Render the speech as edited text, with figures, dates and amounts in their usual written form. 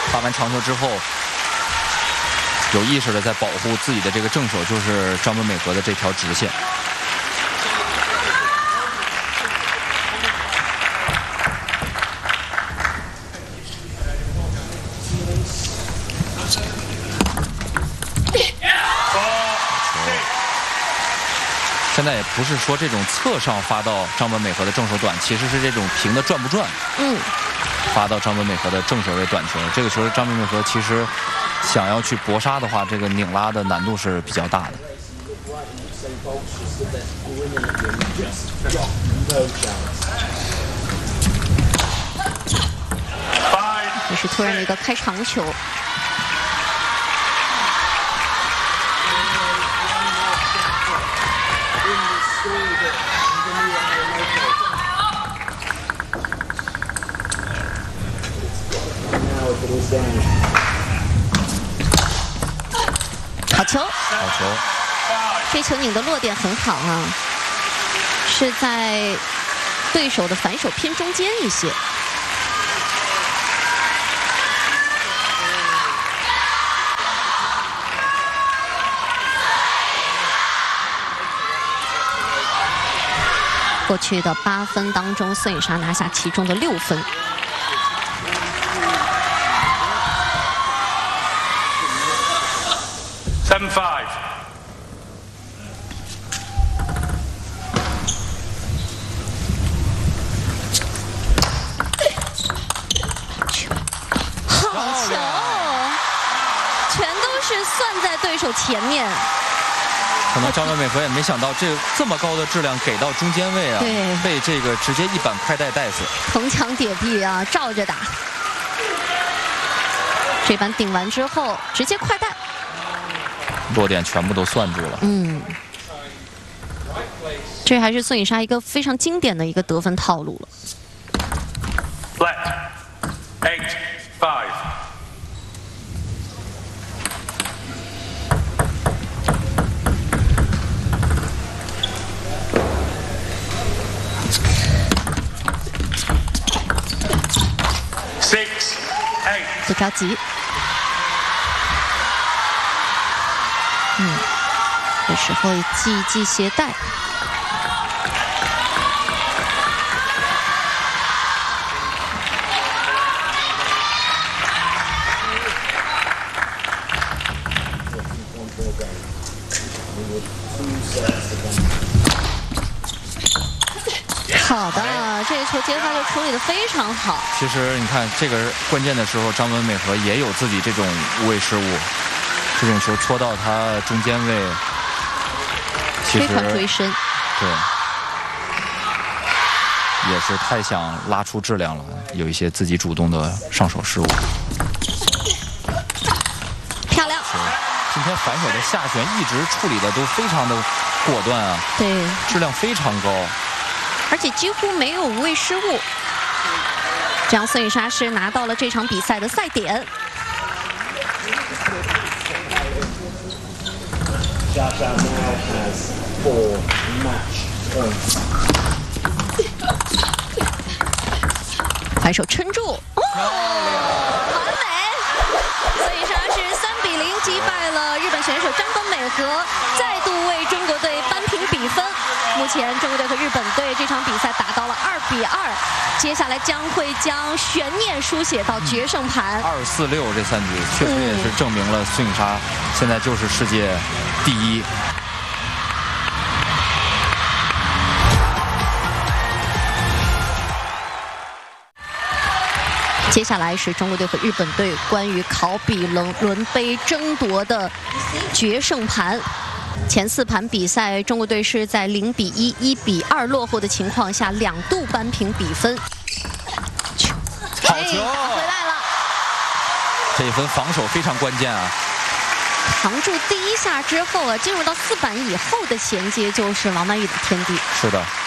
发完长球之后，有意识的在保护自己的这个正手，就是张本美和的这条直线。现在也不是说这种侧上发到张本美和的正手短，其实是这种平的转不转，发到张本美和的正手位短球。这个时候张本美和其实想要去搏杀的话，这个拧拉的难度是比较大的。 这是突然的一个开长球。好球！ 好球！ 这球拧的落点很好啊，是在对手的反手偏中间一些。过去的8分当中，孙颖莎拿下其中的6分。 7-5。 好球！全都是算在对手前面。 可能张本美和也没想到这么高的质量给到中间位啊， 对， 被这个直接一板快带带死， 铜墙铁壁啊，照着打。这板顶完之后，直接快带， 落点全部都算住了。 这还是孙颖莎一个非常经典的一个得分套路了。 Left 8-5。 不着急，这时候系一系鞋带。好的，这个球接发就处理得非常好。 其实你看，这个关键的时候，张本美和也有自己这种无谓失误，这种球戳到他中间位，其实飞传追身， 对，也是太想拉出质量了，有一些自己主动的上手失误。 漂亮！ 今天反手的下旋一直处理的都非常的果断啊， 对， 质量非常高。 而且几乎没有无谓失误，这样孙颖莎是拿到了这场比赛的赛点。反手撑住，完美！孙颖莎是3比0击败了日本选手张本美和，再度为中国队扳平比分。目前中国队和日本队这场比赛打到了2比2，接下来将会将悬念书写到决胜盘。 2-4-6这3局确实也是证明了孙颖莎现在就是世界第一。 接下来是中国队和日本队关于考比伦杯争夺的决胜盘。前4盘比赛，中国队是在0比1、1比2落后的情况下2度扳平比分。 好球！ 打回来了。 这一分防守非常关键啊！ 扛住第1下之后啊，进入到4板以后的衔接就是王曼玉的天地。 是的。